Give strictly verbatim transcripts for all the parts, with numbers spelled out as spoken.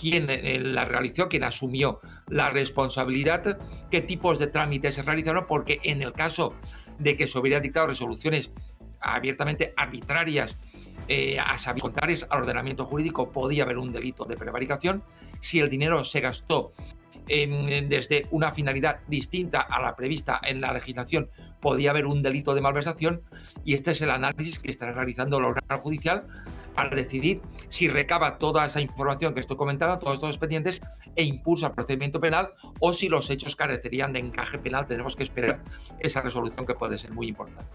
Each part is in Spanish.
quién eh, la realizó, quién asumió la responsabilidad, qué tipos de trámites se realizaron, porque en el caso de que se hubieran dictado resoluciones abiertamente arbitrarias, eh, a saber, contrarias al ordenamiento jurídico, podía haber un delito de prevaricación. Si el dinero se gastó eh, desde una finalidad distinta a la prevista en la legislación, podía haber un delito de malversación, y este es el análisis que estará realizando el órgano judicial para decidir si recaba toda esa información que estoy comentando, todos estos expedientes, e impulsa el procedimiento penal, o si los hechos carecerían de encaje penal. Tenemos que esperar esa resolución, que puede ser muy importante.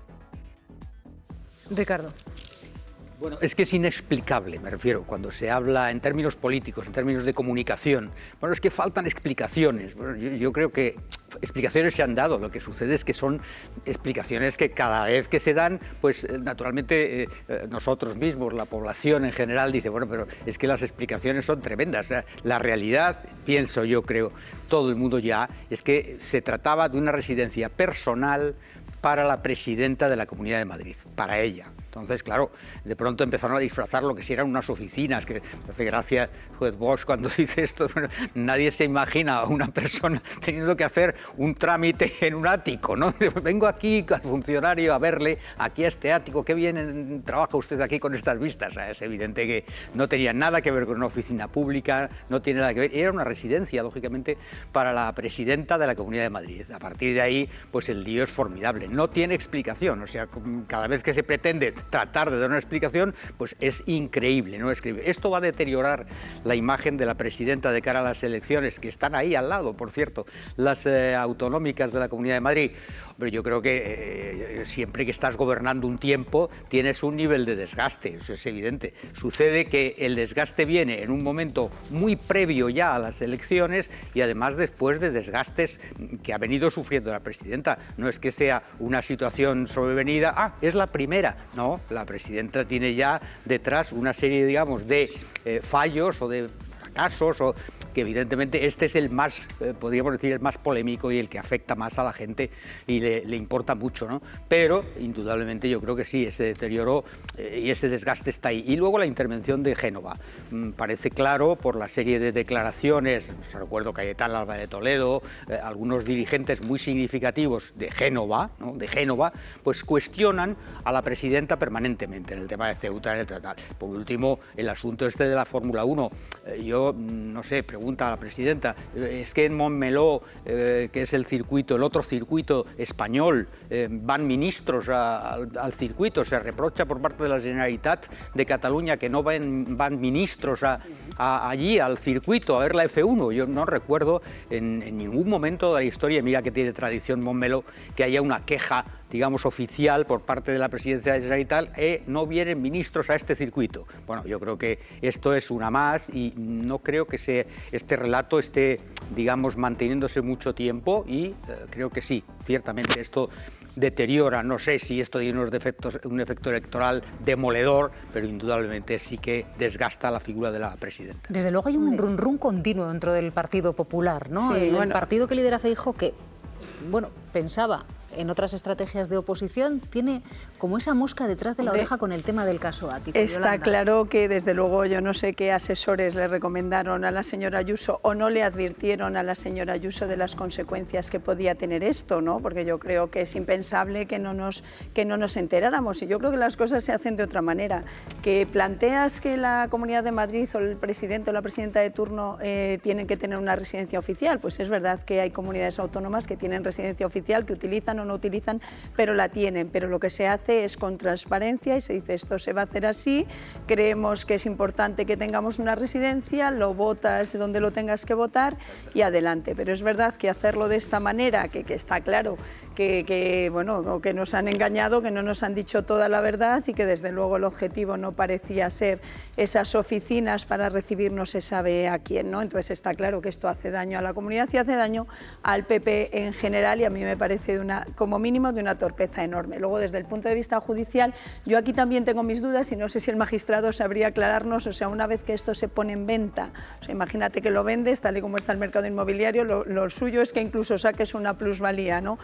Ricardo. Bueno, es que es inexplicable, me refiero, cuando se habla en términos políticos, en términos de comunicación. Bueno, es que faltan explicaciones. Bueno, yo, yo creo que explicaciones se han dado. Lo que sucede es que son explicaciones que cada vez que se dan, pues naturalmente eh, nosotros mismos, la población en general, dice, bueno, pero es que las explicaciones son tremendas. O sea, la realidad, pienso yo, creo, todo el mundo ya, es que se trataba de una residencia personal para la presidenta de la Comunidad de Madrid, para ella. Entonces, claro, de pronto empezaron a disfrazar lo que si eran unas oficinas, que me hace gracia Juez Bosch cuando dice esto. Bueno, nadie se imagina a una persona teniendo que hacer un trámite en un ático, ¿no? Vengo aquí al funcionario a verle, aquí a este ático, qué bien trabaja usted aquí con estas vistas. O sea, es evidente que no tenía nada que ver con una oficina pública, no tiene nada que ver, era una residencia, lógicamente, para la presidenta de la Comunidad de Madrid. A partir de ahí, pues el lío es formidable, no tiene explicación. O sea, cada vez que se pretende tratar de dar una explicación, pues es increíble, ¿no? Escribe. Esto va a deteriorar la imagen de la presidenta de cara a las elecciones, que están ahí al lado, por cierto, las eh, autonómicas de la Comunidad de Madrid. Pero yo creo que eh, siempre que estás gobernando un tiempo, tienes un nivel de desgaste, eso es evidente. Sucede que el desgaste viene en un momento muy previo ya a las elecciones, y además después de desgastes que ha venido sufriendo la presidenta. No es que sea una situación sobrevenida, ah, es la primera, no. La presidenta tiene ya detrás una serie, digamos, de eh, fallos o de fracasos, o que evidentemente este es el más, eh, podríamos decir, el más polémico y el que afecta más a la gente y le, le importa mucho, ¿no? Pero indudablemente yo creo que sí, ese deterioro eh, y ese desgaste está ahí. Y luego la intervención de Génova. Mm, parece claro por la serie de declaraciones, recuerdo Cayetán Alba de Toledo, eh, algunos dirigentes muy significativos de Génova, ¿no? de Génova, pues cuestionan a la presidenta permanentemente en el tema de Ceuta, en el tratado. Por último, el asunto este de la Fórmula uno. Eh, yo, no sé, pregunta a la presidenta, es que en Montmeló, eh, que es el circuito, el otro circuito español, eh, van ministros a, al, al circuito, se reprocha por parte de la Generalitat de Cataluña que no van, van ministros a, a, allí al circuito a ver la F uno. Yo no recuerdo en, en ningún momento de la historia, mira que tiene tradición Montmeló, que haya una queja, digamos, oficial por parte de la presidencia de la Generalitat, eh, no vienen ministros a este circuito. Bueno, yo creo que esto es una más, y no creo que se, este relato esté, digamos, manteniéndose mucho tiempo, y eh, creo que sí, ciertamente esto deteriora, no sé si esto tiene unos defectos, un efecto electoral demoledor, pero indudablemente sí que desgasta la figura de la presidenta. Desde luego hay un run run continuo dentro del Partido Popular, ¿no? Sí, el, bueno. el partido que lidera Feijóo, que, bueno, pensaba en otras estrategias de oposición, tiene como esa mosca detrás de la Hombre, oreja con el tema del caso Ático. Está Yolanda. claro que, desde luego, yo no sé qué asesores le recomendaron a la señora Ayuso o no le advirtieron a la señora Ayuso de las consecuencias que podía tener esto, ¿no? Porque yo creo que es impensable que no nos, que no nos enteráramos, y yo creo que las cosas se hacen de otra manera. Que planteas que la Comunidad de Madrid o el presidente o la presidenta de turno eh, tienen que tener una residencia oficial, pues es verdad que hay comunidades autónomas que tienen residencia oficial, que utilizan o no utilizan, pero la tienen. Pero lo que se hace es con transparencia y se dice, esto se va a hacer así, creemos que es importante que tengamos una residencia, lo votas donde lo tengas que votar y adelante. Pero es verdad que hacerlo de esta manera, que, que está claro que, que, bueno, que nos han engañado, que no nos han dicho toda la verdad, y que desde luego el objetivo no parecía ser esas oficinas para recibir no se sabe a quién, ¿no? Entonces está claro que esto hace daño a la comunidad y hace daño al P P en general, y a mí me parece de una, como mínimo de una torpeza enorme. Luego, desde el punto de vista judicial, yo aquí también tengo mis dudas y no sé si el magistrado sabría aclararnos. O sea, una vez que esto se pone en venta, o sea, imagínate que lo vendes, tal y como está el mercado inmobiliario, lo, lo suyo es que incluso saques una plusvalía, ¿no? O sea, que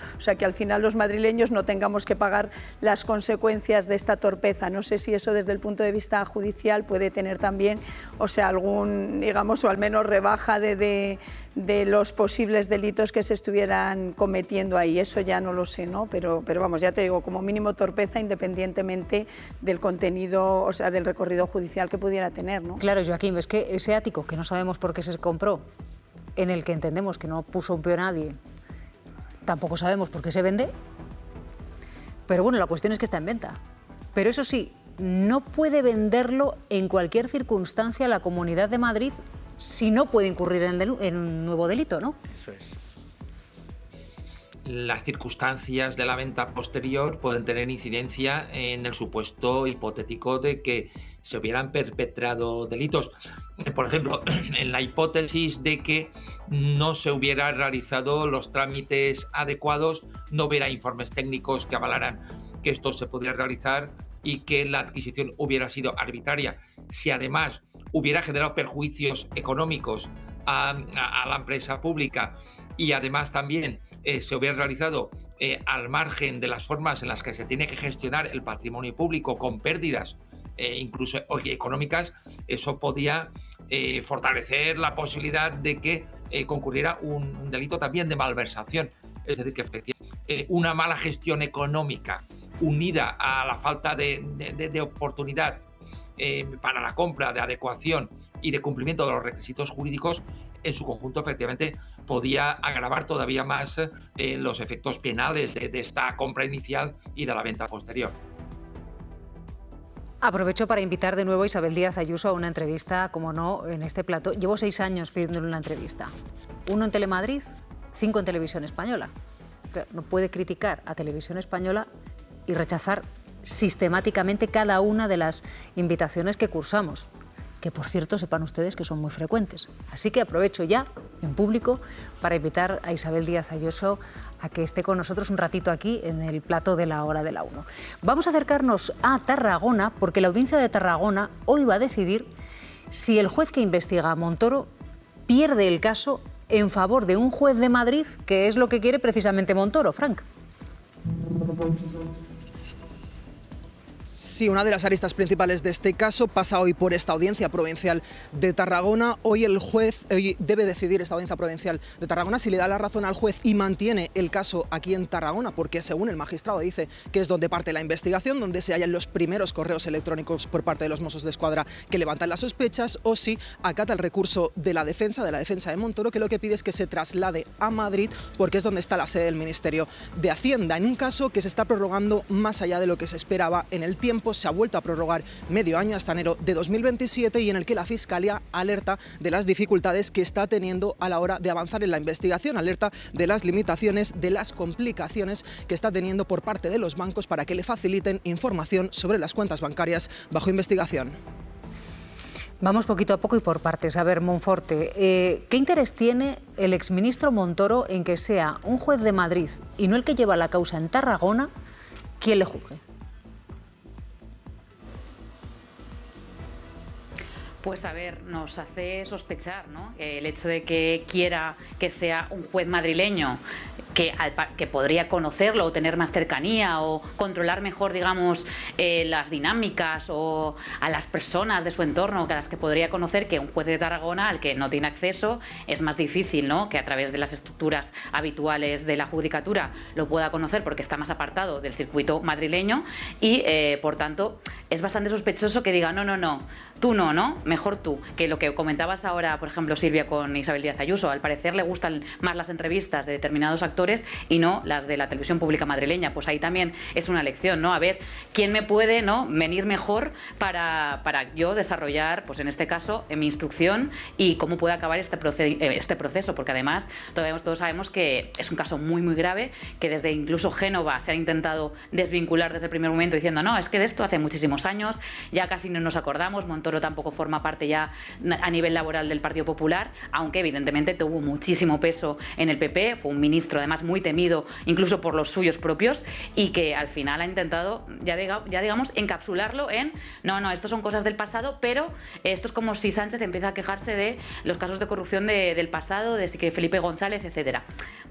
que al final los madrileños no tengamos que pagar las consecuencias de esta torpeza. No sé si eso desde el punto de vista judicial puede tener también, o sea, algún, digamos, o al menos rebaja de, de, de los posibles delitos que se estuvieran cometiendo ahí. Eso ya no lo sé, ¿no? Pero, pero vamos, ya te digo, como mínimo torpeza independientemente del contenido, o sea, del recorrido judicial que pudiera tener, ¿no? Claro, Joaquín, es que ese ático que no sabemos por qué se compró, en el que entendemos que no puso un pie nadie, tampoco sabemos por qué se vende, pero bueno, la cuestión es que está en venta. Pero eso sí, no puede venderlo en cualquier circunstancia la Comunidad de Madrid si no puede incurrir en, el, en un nuevo delito, ¿no? Eso es. Las circunstancias de la venta posterior pueden tener incidencia en el supuesto hipotético de que se hubieran perpetrado delitos. Por ejemplo, en la hipótesis de que no se hubieran realizado los trámites adecuados, no hubiera informes técnicos que avalaran que esto se podría realizar y que la adquisición hubiera sido arbitraria. Si además hubiera generado perjuicios económicos a, a, a la empresa pública y además también eh, se hubiera realizado eh, al margen de las formas en las que se tiene que gestionar el patrimonio público con pérdidas eh, incluso económicas, eso podía eh, fortalecer la posibilidad de que eh, concurriera un, un delito también de malversación. Es decir, que efectivamente eh, una mala gestión económica unida a la falta de, de, de oportunidad eh, para la compra, de adecuación y de cumplimiento de los requisitos jurídicos, en su conjunto efectivamente podía agravar todavía más eh, los efectos penales de, de esta compra inicial y de la venta posterior. Aprovecho para invitar de nuevo a Isabel Díaz Ayuso a una entrevista, como no, en este plató. Llevo seis años pidiéndole una entrevista. Uno en Telemadrid, cinco en Televisión Española. No puede criticar a Televisión Española y rechazar sistemáticamente cada una de las invitaciones que cursamos, que por cierto sepan ustedes que son muy frecuentes. Así que aprovecho ya, en público, para invitar a Isabel Díaz Ayuso a que esté con nosotros un ratito aquí en el plató de la Hora de la Uno. Vamos a acercarnos a Tarragona, porque la audiencia de Tarragona hoy va a decidir si el juez que investiga a Montoro pierde el caso en favor de un juez de Madrid, que es lo que quiere precisamente Montoro. Frank. Sí, una de las aristas principales de este caso pasa hoy por esta audiencia provincial de Tarragona. Hoy el juez hoy debe decidir, esta audiencia provincial de Tarragona, si le da la razón al juez y mantiene el caso aquí en Tarragona, porque según el magistrado dice que es donde parte la investigación, donde se hallan los primeros correos electrónicos por parte de los Mossos de Escuadra que levantan las sospechas, o si acata el recurso de la defensa, de la defensa de Montoro, que lo que pide es que se traslade a Madrid, porque es donde está la sede del Ministerio de Hacienda, en un caso que se está prorrogando más allá de lo que se esperaba en el tiempo. Se ha vuelto a prorrogar medio año hasta enero de dos mil veintisiete y en el que la Fiscalía alerta de las dificultades que está teniendo a la hora de avanzar en la investigación, alerta de las limitaciones, de las complicaciones que está teniendo por parte de los bancos para que le faciliten información sobre las cuentas bancarias bajo investigación. Vamos poquito a poco y por partes. A ver, Monforte, eh, ¿qué interés tiene el exministro Montoro en que sea un juez de Madrid y no el que lleva la causa en Tarragona quien le juzgue? Pues a ver, nos hace sospechar, ¿no? El hecho de que quiera que sea un juez madrileño que, que podría conocerlo o tener más cercanía o controlar mejor, digamos, eh, las dinámicas o a las personas de su entorno, que a las que podría conocer, que un juez de Tarragona al que no tiene acceso es más difícil, ¿no? Que a través de las estructuras habituales de la judicatura lo pueda conocer porque está más apartado del circuito madrileño y, eh, por tanto, es bastante sospechoso que diga, no, no, no, tú no, ¿no? Mejor tú. Que lo que comentabas ahora, por ejemplo, Silvia, con Isabel Díaz Ayuso, al parecer le gustan más las entrevistas de determinados actores y no las de la televisión pública madrileña. Pues ahí también es una lección, ¿no? A ver, ¿quién me puede, ¿no?, venir mejor para, para yo desarrollar, pues en este caso, en mi instrucción y cómo puede acabar este, proce este proceso? Porque además todos, todos sabemos que es un caso muy, muy grave, que desde incluso Génova se ha intentado desvincular desde el primer momento diciendo, no, es que de esto hace muchísimos años, ya casi no nos acordamos, Montoro tampoco forma parte ya a nivel laboral del Partido Popular, aunque evidentemente tuvo muchísimo peso en el P P, fue un ministro además muy temido incluso por los suyos propios y que al final ha intentado, ya, diga, ya digamos, encapsularlo en, no, no, esto son cosas del pasado, pero esto es como si Sánchez empieza a quejarse de los casos de corrupción de, del pasado, de que Felipe González, etcétera. Pues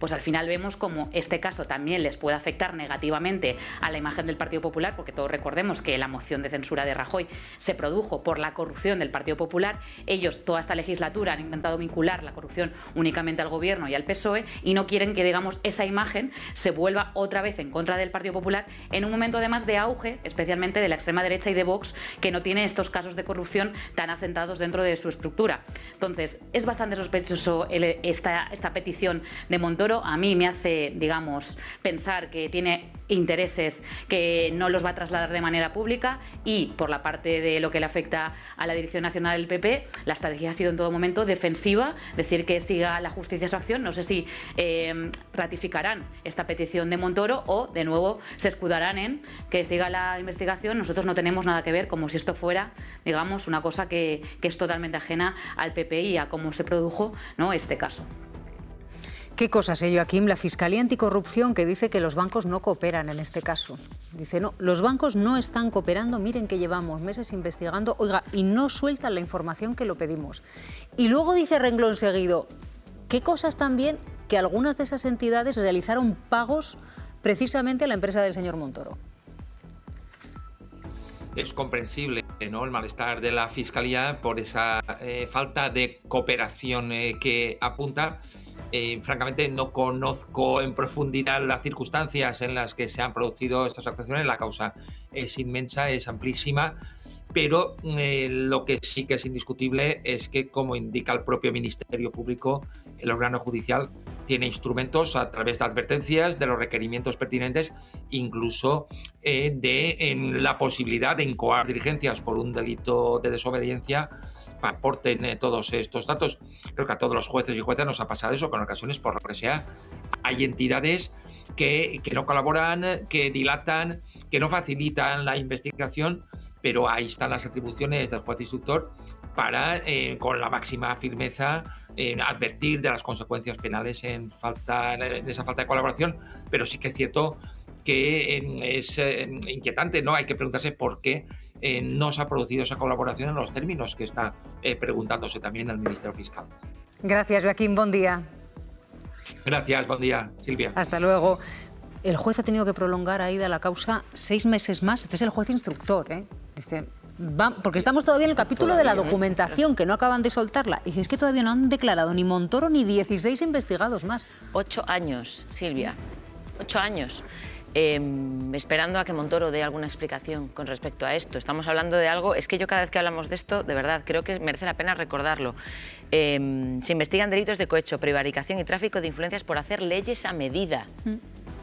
pues al final vemos como este caso también les puede afectar negativamente a la imagen del Partido Popular, porque todos recordemos que la moción de censura de Rajoy se produjo por la corrupción del Partido Popular. Ellos toda esta legislatura han intentado vincular la corrupción únicamente al Gobierno y al P S O E y no quieren que, digamos, esa imagen se vuelva otra vez en contra del Partido Popular en un momento además de auge, especialmente de la extrema derecha y de Vox, que no tiene estos casos de corrupción tan asentados dentro de su estructura. Entonces, es bastante sospechoso el, esta, esta petición de Montoro. A mí me hace, digamos, pensar que tiene intereses que no los va a trasladar de manera pública, y por la parte de lo que le afecta a la Dirección Nacional del P P, la estrategia ha sido en todo momento defensiva, decir que siga la justicia su acción. No sé si eh, ratificarán esta petición de Montoro o de nuevo se escudarán en que siga la investigación. Nosotros no tenemos nada que ver, como si esto fuera, digamos, una cosa que, que es totalmente ajena al P P y a cómo se produjo, ¿no?, este caso. ¿Qué cosas, eh, Joaquín? La Fiscalía Anticorrupción, que dice que los bancos no cooperan en este caso. Dice, no, los bancos no están cooperando, miren que llevamos meses investigando, oiga, y no sueltan la información que lo pedimos. Y luego dice renglón seguido, ¿qué cosas también? Que algunas de esas entidades realizaron pagos precisamente a la empresa del señor Montoro. Es comprensible, ¿no?, el malestar de la Fiscalía por esa eh, falta de cooperación eh, que apunta. Eh, francamente, no conozco en profundidad las circunstancias en las que se han producido estas actuaciones. La causa es inmensa, es amplísima, pero eh, lo que sí que es indiscutible es que, como indica el propio Ministerio Público, el órgano judicial tiene instrumentos a través de advertencias, de los requerimientos pertinentes, incluso eh, de en la posibilidad de incoar diligencias por un delito de desobediencia, aporten eh, todos estos datos. Creo que a todos los jueces y juezas nos ha pasado eso, con ocasiones, por lo que sea, hay entidades que, que no colaboran, que dilatan, que no facilitan la investigación, pero ahí están las atribuciones del juez instructor para, eh, con la máxima firmeza, eh, advertir de las consecuencias penales en, falta, en esa falta de colaboración. Pero sí que es cierto que eh, es eh, inquietante, ¿no? Hay que preguntarse por qué eh, no se ha producido esa colaboración en los términos que está eh, preguntándose también el Ministerio Fiscal. Gracias, Joaquín. Buen día. Gracias. Buen día, Silvia. Hasta luego. El juez ha tenido que prolongar, Aida, la causa seis meses más. Este es el juez instructor, ¿eh? Dice, va, porque estamos todavía en el capítulo de la documentación, que no acaban de soltarla. Y dice, es que todavía no han declarado ni Montoro ni dieciséis investigados más. Ocho años, Silvia. Ocho años. Eh, esperando a que Montoro dé alguna explicación con respecto a esto. Estamos hablando de algo, es que yo cada vez que hablamos de esto, de verdad, creo que merece la pena recordarlo. Eh, se investigan delitos de cohecho, prevaricación y tráfico de influencias por hacer leyes a medida. Mm.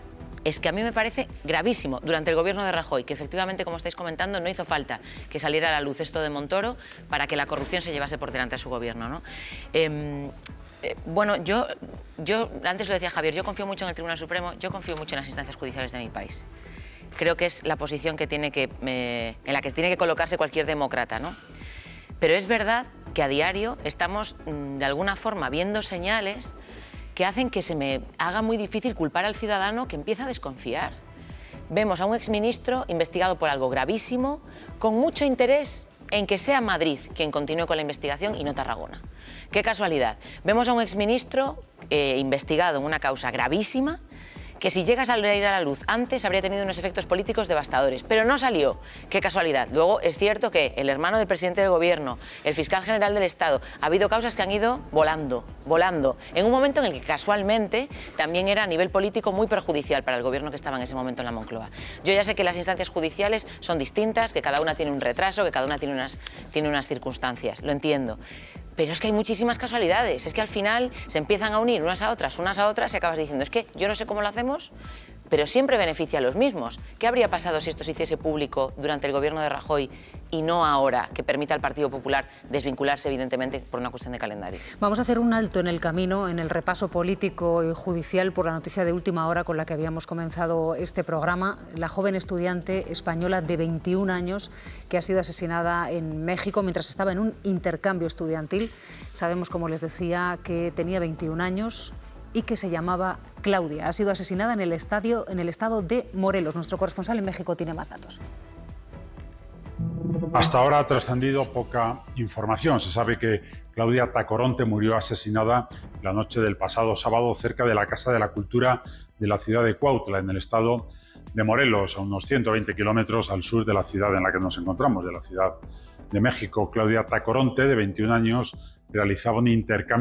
Es que a mí me parece gravísimo durante el gobierno de Rajoy, que efectivamente, como estáis comentando, no hizo falta que saliera a la luz esto de Montoro para que la corrupción se llevase por delante a su gobierno, ¿no? Eh, Eh, bueno, yo, yo, antes lo decía Javier, yo confío mucho en el Tribunal Supremo, yo confío mucho en las instancias judiciales de mi país. Creo que es la posición que tiene que, eh, en la que tiene que colocarse cualquier demócrata, ¿no? Pero es verdad que a diario estamos, de alguna forma, viendo señales que hacen que se me haga muy difícil culpar al ciudadano que empieza a desconfiar. Vemos a un exministro investigado por algo gravísimo, con mucho interés en que sea Madrid quien continúe con la investigación y no Tarragona. Qué casualidad. Vemos a un exministro eh, investigado en una causa gravísima, que si llega a salir a la luz antes habría tenido unos efectos políticos devastadores, pero no salió. Qué casualidad. Luego es cierto que el hermano del presidente del gobierno, el fiscal general del Estado, ha habido causas que han ido volando, volando, en un momento en el que casualmente también era a nivel político muy perjudicial para el gobierno que estaba en ese momento en la Moncloa. Yo ya sé que las instancias judiciales son distintas, que cada una tiene un retraso, que cada una tiene unas, tiene unas circunstancias, lo entiendo. Pero es que hay muchísimas casualidades, es que al final se empiezan a unir unas a otras, unas a otras y acabas diciendo, es que yo no sé cómo lo hacemos, pero siempre beneficia a los mismos. ¿Qué habría pasado si esto se hiciese público durante el gobierno de Rajoy y no ahora, que permita al Partido Popular desvincularse evidentemente por una cuestión de calendario? Vamos a hacer un alto en el camino, en el repaso político y judicial por la noticia de última hora con la que habíamos comenzado este programa. La joven estudiante española de veintiún años que ha sido asesinada en México mientras estaba en un intercambio estudiantil. Sabemos, como les decía, que tenía veintiún años y que se llamaba Claudia. Ha sido asesinada en el, estadio, en el estado de Morelos. Nuestro corresponsal en México tiene más datos. Hasta ahora ha trascendido poca información. Se sabe que Claudia Tacoronte murió asesinada la noche del pasado sábado cerca de la Casa de la Cultura de la ciudad de Cuautla, en el estado de Morelos, a unos ciento veinte kilómetros al sur de la ciudad en la que nos encontramos, de la Ciudad de México. Claudia Tacoronte, de veintiún años, realizaba un intercambio